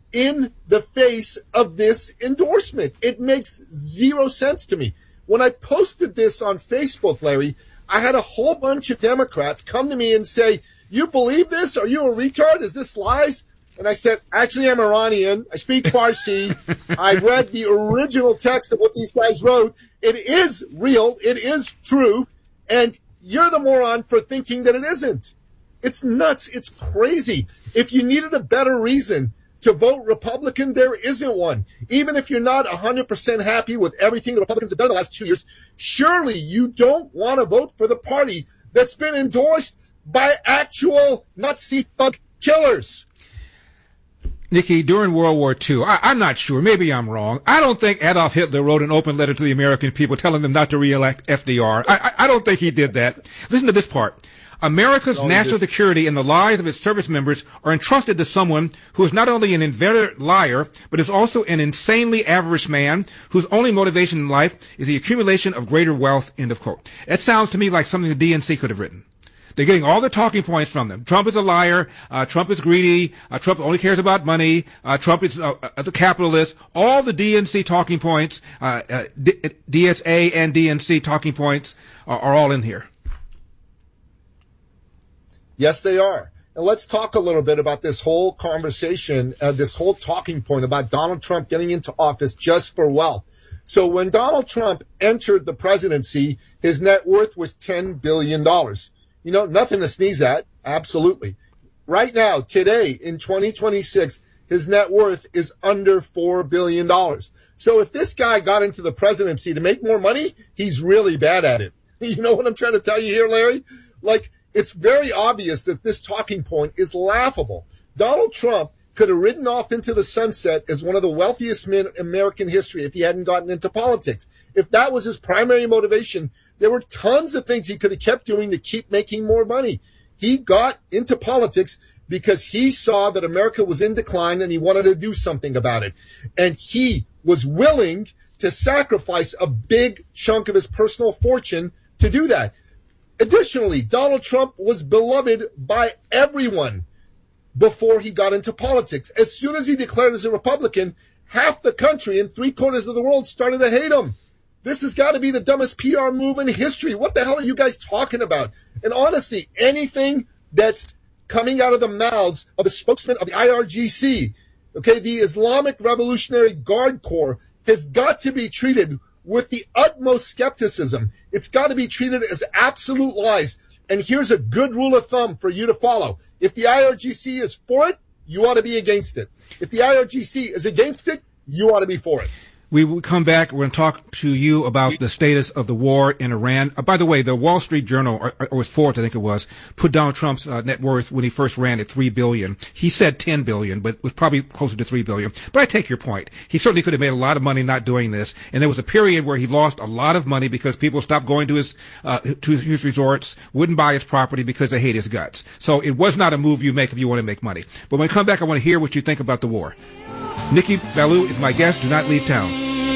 in the face of this endorsement. It makes zero sense to me. When I posted this on Facebook, Larry, I had a whole bunch of Democrats come to me and say, you believe this? Are you a retard? Is this lies? And I said, actually, I'm Iranian. I speak Farsi. I read the original text of what these guys wrote. It is real. It is true. And you're the moron for thinking that it isn't. It's nuts. It's crazy. If you needed a better reason to vote Republican, there isn't one. Even if you're not 100% happy with everything the Republicans have done in the last 2 years, surely you don't want to vote for the party that's been endorsed by actual Nazi thug killers. Nikki, during World War II, I'm not sure, maybe I'm wrong. I don't think Adolf Hitler wrote an open letter to the American people telling them not to re-elect FDR. I don't think he did that. Listen to this part. America's national security and the lives of its service members are entrusted to someone who is not only an inveterate liar, but is also an insanely avaricious man whose only motivation in life is the accumulation of greater wealth, end of quote. That sounds to me like something the DNC could have written. They're getting all the talking points from them. Trump is a liar. Trump is greedy. Trump only cares about money. Trump is a capitalist. All the DNC talking points, DSA and DNC talking points are all in here. Yes, they are. And let's talk a little bit about this whole conversation, this whole talking point about Donald Trump getting into office just for wealth. So when Donald Trump entered the presidency, his net worth was $10 billion. You know, nothing to sneeze at. Absolutely. Right now, today, in 2026, his net worth is under $4 billion. So if this guy got into the presidency to make more money, he's really bad at it. You know what I'm trying to tell you here, Larry? Like, it's very obvious that this talking point is laughable. Donald Trump could have ridden off into the sunset as one of the wealthiest men in American history if he hadn't gotten into politics. If that was his primary motivation, there were tons of things he could have kept doing to keep making more money. He got into politics because he saw that America was in decline and he wanted to do something about it. And he was willing to sacrifice a big chunk of his personal fortune to do that. Additionally, Donald Trump was beloved by everyone before he got into politics. As soon as he declared as a Republican, half the country and 3/4 of the world started to hate him. This has got to be the dumbest PR move in history. What the hell are you guys talking about? And honestly, anything that's coming out of the mouths of a spokesman of the IRGC, okay, the Islamic Revolutionary Guard Corps, has got to be treated with the utmost skepticism. It's got to be treated as absolute lies. And here's a good rule of thumb for you to follow. If the IRGC is for it, you ought to be against it. If the IRGC is against it, you ought to be for it. We will come back. We're going to talk to you about the status of the war in Iran. By the way, the Wall Street Journal, or it was Forbes, I think it was, put Donald Trump's net worth when he first ran at $3 billion. He said $10 billion, but it was probably closer to $3 billion. But I take your point. He certainly could have made a lot of money not doing this. And there was a period where he lost a lot of money because people stopped going to his resorts, wouldn't buy his property because they hate his guts. So it was not a move you make if you want to make money. But when we come back, I want to hear what you think about the war. Nikki Ballou is my guest. Do not leave town.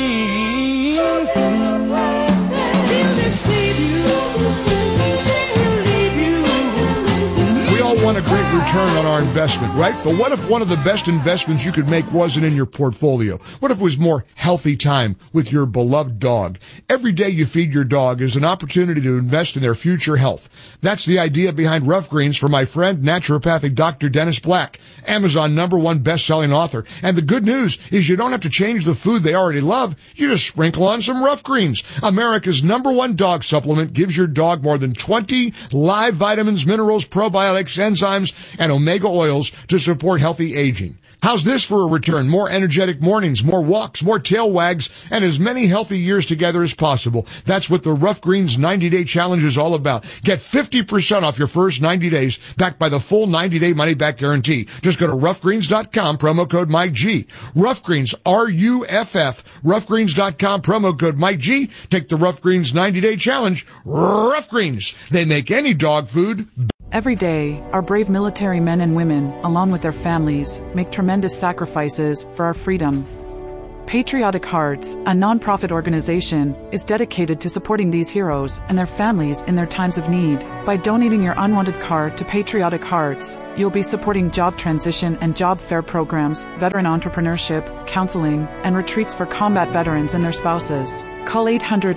We all want a great return on our investment, right? But what if one of the best investments you could make wasn't in your portfolio? What if it was more healthy time with your beloved dog? Every day you feed your dog is an opportunity to invest in their future health. That's the idea behind Rough Greens for my friend, naturopathic Dr. Dennis Black, Amazon #1 best-selling author. And the good news is you don't have to change the food they already love. You just sprinkle on some Rough Greens. America's #1 dog supplement gives your dog more than 20 live vitamins, minerals, probiotics, enzymes, and omega oils to support healthy aging. How's this for a return? More energetic mornings, more walks, more tail wags, and as many healthy years together as possible. That's what the Rough Greens 90-Day Challenge is all about. Get 50% off your first 90 days, backed by the full 90-day money-back guarantee. Just go to roughgreens.com, promo code MikeG. Rough Greens, R-U-F-F, roughgreens.com, promo code MikeG. Take the Rough Greens 90-Day Challenge. Rough Greens. They make any dog food. Every day, our brave military men and women, along with their families, make tremendous sacrifices for our freedom. Patriotic Hearts, a non-profit organization, is dedicated to supporting these heroes and their families in their times of need. By donating your unwanted card to Patriotic Hearts, you'll be supporting job transition and job fair programs, veteran entrepreneurship, counseling, and retreats for combat veterans and their spouses. Call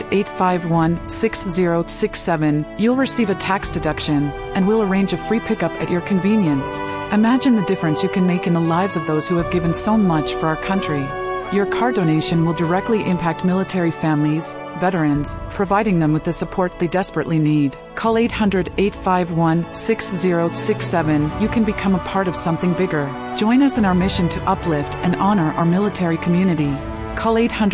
800-851-6067. You'll receive a tax deduction, and we'll arrange a free pickup at your convenience. Imagine the difference you can make in the lives of those who have given so much for our country. Your card donation will directly impact military families, veterans, providing them with the support they desperately need. Call 800-851-6067. You can become a part of something bigger. Join us in our mission to uplift and honor our military community. Call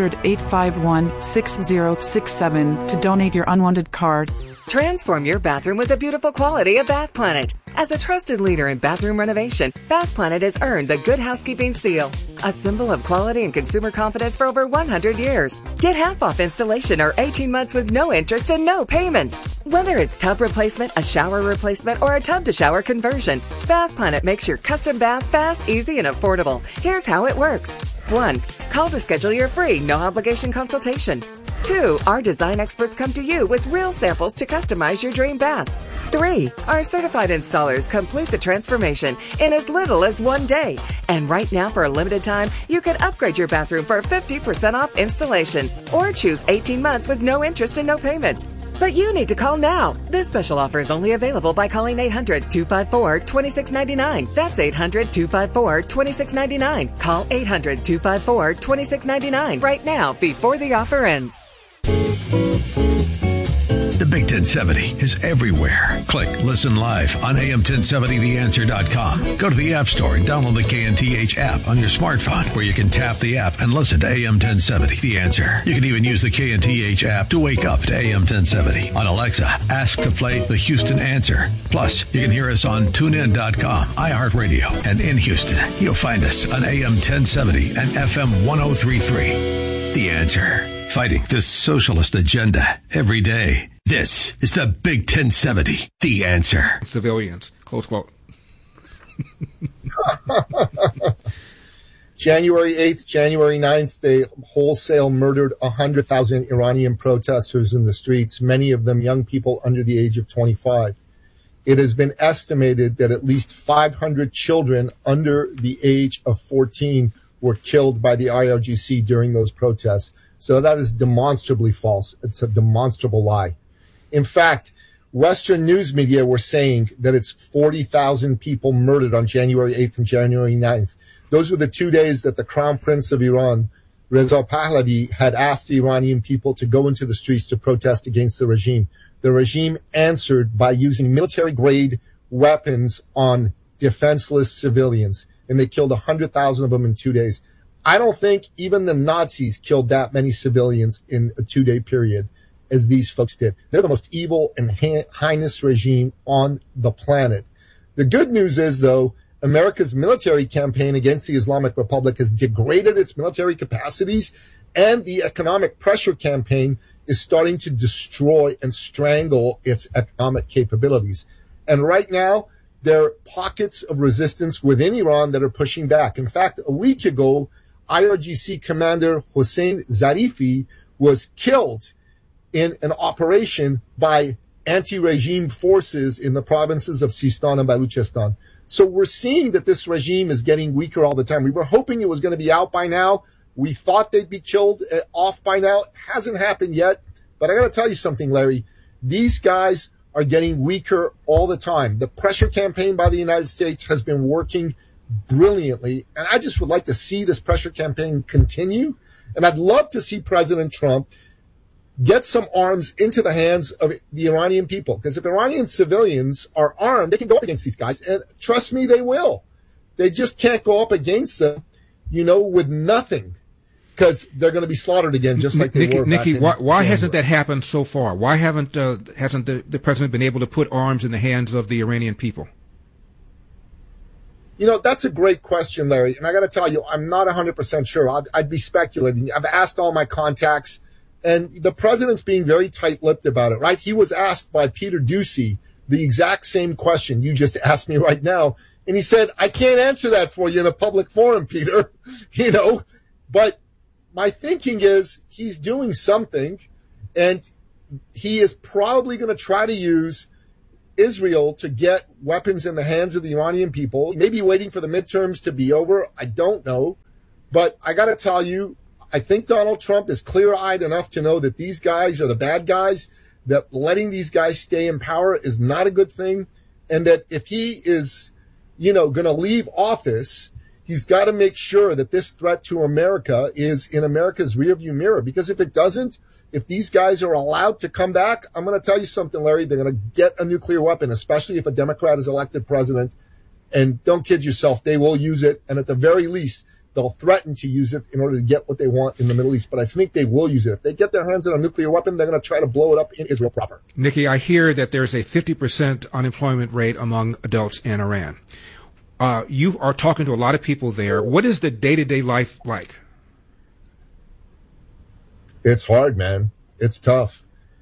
800-851-6067 to donate your unwanted card. Transform your bathroom with the beautiful quality of Bath Planet. As a trusted leader in bathroom renovation, Bath Planet has earned the Good Housekeeping Seal, a symbol of quality and consumer confidence for over 100 years. Get half off installation or 18 months with no interest and no payments. Whether it's tub replacement, a shower replacement, or a tub-to-shower conversion, Bath Planet makes your custom bath fast, easy, and affordable. Here's how it works. 1. Call to schedule your free, no-obligation consultation. 2. Our design experts come to you with real samples to customize your dream bath. 3. Our certified installers complete the transformation in as little as 1 day. And right now, for a limited time, you can upgrade your bathroom for 50% off installation or choose 18 months with no interest and no payments. But you need to call now. This special offer is only available by calling 800-254-2699. That's 800-254-2699. Call 800-254-2699 right now before the offer ends. The Big 1070 is everywhere. Click Listen Live on AM1070theanswer.com. Go to the App Store and download the KNTH app on your smartphone, where you can tap the app and listen to AM1070 The Answer. You can even use the KNTH app to wake up to AM1070. On Alexa, ask to play the Houston Answer. Plus, you can hear us on TuneIn.com, iHeartRadio, and in Houston, you'll find us on AM1070 and FM 1033. The Answer. Fighting the socialist agenda every day. This is the Big 1070, The Answer. Civilians, close quote. January 8th, January 9th, they wholesale murdered 100,000 Iranian protesters in the streets, many of them young people under the age of 25. It has been estimated that at least 500 children under the age of 14 were killed by the IRGC during those protests. So that is demonstrably false. It's a demonstrable lie. In fact, Western news media were saying that it's 40,000 people murdered on January 8th and January 9th. Those were the 2 days that the Crown Prince of Iran, Reza Pahlavi, had asked the Iranian people to go into the streets to protest against the regime. The regime answered by using military-grade weapons on defenseless civilians, and they killed 100,000 of them in 2 days. I don't think even the Nazis killed that many civilians in a 2-day period as these folks did. They're the most evil and heinous regime on the planet. The good news is, though, America's military campaign against the Islamic Republic has degraded its military capacities, and the economic pressure campaign is starting to destroy and strangle its economic capabilities. And right now, there are pockets of resistance within Iran that are pushing back. In fact, a week ago, IRGC commander Hossein Zarifi was killed in an operation by anti-regime forces in the provinces of Sistan and Baluchistan. So we're seeing that this regime is getting weaker all the time. We were hoping it was going to be out by now. We thought they'd be killed off by now. It hasn't happened yet. But I got to tell you something, Larry. These guys are getting weaker all the time. The pressure campaign by the United States has been working brilliantly. And I just would like to see this pressure campaign continue. And I'd love to see President Trump get some arms into the hands of the Iranian people. Because if Iranian civilians are armed, they can go up against these guys. And trust me, they will. They just can't go up against them, with nothing. Because they're going to be slaughtered again, just like they were back Nikki, in why hasn't that happened so far? Why hasn't the president been able to put arms in the hands of the Iranian people? That's a great question, Larry. And I got to tell you, I'm not 100% sure. I'd be speculating. I've asked all my contacts, and the president's being very tight-lipped about it, right? He was asked by Peter Doocy the exact same question you just asked me right now. And he said, I can't answer that for you in a public forum, Peter, but my thinking is he's doing something, and he is probably going to try to use Israel to get weapons in the hands of the Iranian people, maybe waiting for the midterms to be over. I don't know. But I got to tell you, I think Donald Trump is clear-eyed enough to know that these guys are the bad guys, that letting these guys stay in power is not a good thing, and that if he is, going to leave office, he's got to make sure that this threat to America is in America's rearview mirror. Because if it doesn't, if these guys are allowed to come back, I'm going to tell you something, Larry, they're going to get a nuclear weapon, especially if a Democrat is elected president. And don't kid yourself, they will use it. And at the very least, they'll threaten to use it in order to get what they want in the Middle East. But I think they will use it. If they get their hands on a nuclear weapon, they're going to try to blow it up in Israel proper. Nikki, I hear that there's a 50% unemployment rate among adults in Iran. You are talking to a lot of people there. What is the day-to-day life like? It's hard, man. It's tough.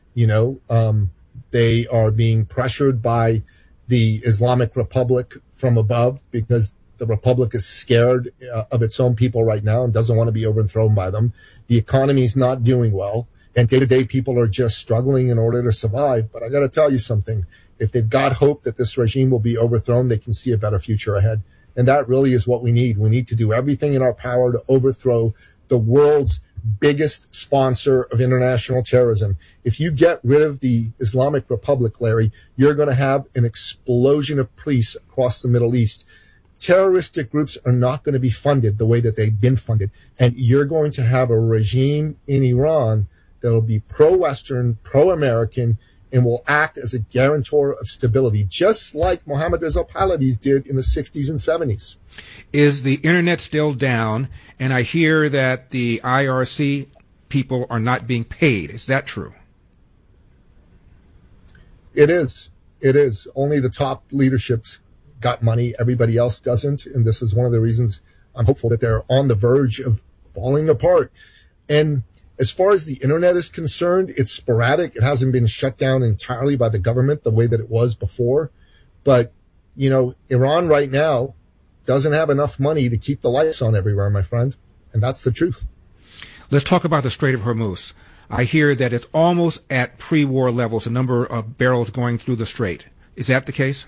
They are being pressured by the Islamic Republic from above because the Republic is scared of its own people right now and doesn't want to be overthrown by them. The economy is not doing well, and day-to-day people are just struggling in order to survive. But I got to tell you something. If they've got hope that this regime will be overthrown, they can see a better future ahead. And that really is what we need. We need to do everything in our power to overthrow the world's biggest sponsor of international terrorism. If you get rid of the Islamic Republic, Larry, you're going to have an explosion of peace across the Middle East. Terroristic groups are not going to be funded the way that they've been funded. And you're going to have a regime in Iran that will be pro-Western, pro-American, and will act as a guarantor of stability, just like Mohammad Reza Pahlavi did in the 60s and 70s. Is the internet still down? And I hear that the IRC people are not being paid. Is that true? It is. It is. Only the top leadership's got money. Everybody else doesn't. And this is one of the reasons I'm hopeful that they're on the verge of falling apart. And as far as the internet is concerned, it's sporadic. It hasn't been shut down entirely by the government the way that it was before. But, Iran right now doesn't have enough money to keep the lights on everywhere, my friend. And that's the truth. Let's talk about the Strait of Hormuz. I hear that it's almost at pre-war levels, the number of barrels going through the strait. Is that the case?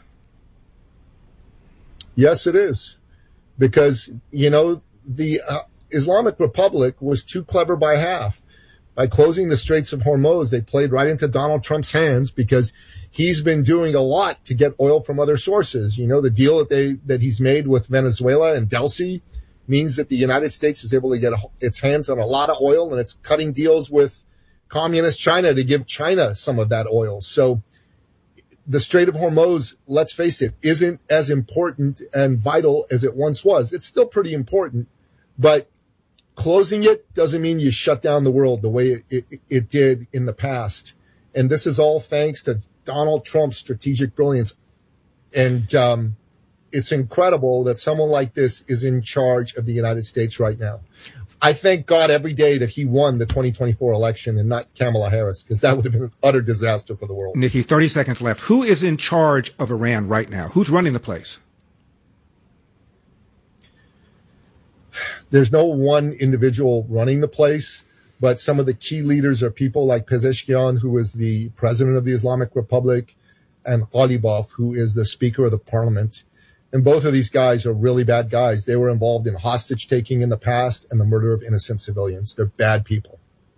Yes, it is. Because, the Islamic Republic was too clever by half. By closing the Straits of Hormuz, they played right into Donald Trump's hands because he's been doing a lot to get oil from other sources. The deal that he's made with Venezuela and Delcy means that the United States is able to get its hands on a lot of oil, and it's cutting deals with communist China to give China some of that oil. So the Strait of Hormuz, let's face it, isn't as important and vital as it once was. It's still pretty important, but closing it doesn't mean you shut down the world the way it did in the past. And this is all thanks to Donald Trump's strategic brilliance. And it's incredible that someone like this is in charge of the United States right now. I thank God every day that he won the 2024 election and not Kamala Harris, because that would have been an utter disaster for the world. Nikki, 30 seconds left. Who is in charge of Iran right now? Who's running the place? There's no one individual running the place, but some of the key leaders are people like Pezeshkian, who is the president of the Islamic Republic, and Ghalibaf, who is the speaker of the parliament. And both of these guys are really bad guys. They were involved in hostage taking in the past and the murder of innocent civilians. They're bad people.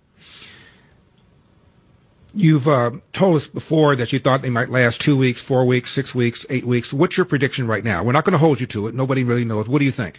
You've told us before that you thought they might last 2 weeks, 4 weeks, 6 weeks, 8 weeks. What's your prediction right now? We're not going to hold you to it. Nobody really knows. What do you think?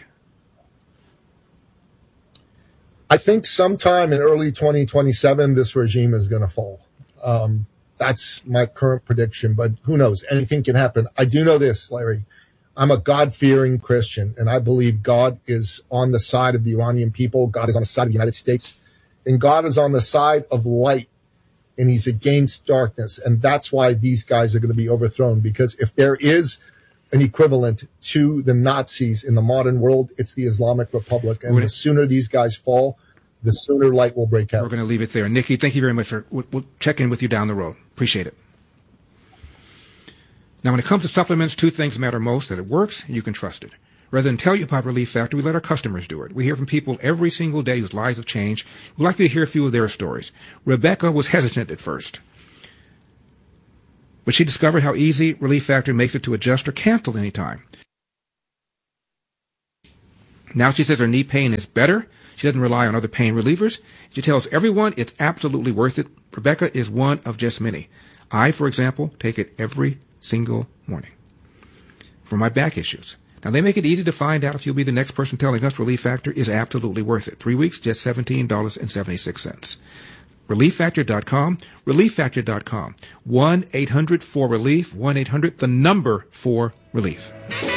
I think sometime in early 2027, this regime is going to fall. That's my current prediction, but who knows? Anything can happen. I do know this, Larry. I'm a God-fearing Christian, and I believe God is on the side of the Iranian people. God is on the side of the United States, and God is on the side of light, and he's against darkness. And that's why these guys are going to be overthrown, because if there is an equivalent to the Nazis in the modern world, it's the Islamic Republic. And the sooner these guys fall, the sooner light will break out. We're going to leave it there. Nikki, thank you very much. We'll check in with you down the road. Appreciate it. Now, when it comes to supplements, two things matter most: that it works and you can trust it. Rather than tell you about Relief Factor, we let our customers do it. We hear from people every single day whose lives have changed. We'd like you to hear a few of their stories. Rebecca was hesitant at first, but she discovered how easy Relief Factor makes it to adjust or cancel anytime. Now she says her knee pain is better. She doesn't rely on other pain relievers. She tells everyone it's absolutely worth it. Rebecca is one of just many. I, for example, take it every single morning for my back issues. Now, they make it easy to find out if you'll be the next person telling us Relief Factor is absolutely worth it. 3 weeks, just $17.76. ReliefFactor.com. ReliefFactor.com. 1-800-4-RELIEF. 1-800, the number 4-RELIEF.